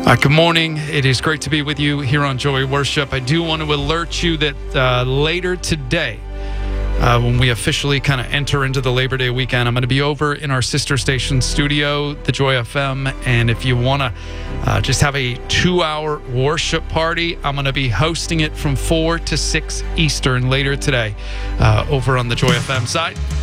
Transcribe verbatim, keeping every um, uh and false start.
Uh, good morning. It is great to be with you here on Joy Worship. I do want to alert you that uh, later today, uh, when we officially kind of enter into the Labor Day weekend, I'm going to be over in our sister station studio, the Joy F M. And if you want to uh, just have a two-hour worship party, I'm going to be hosting it from four to six Eastern later today uh, over on the Joy F M side.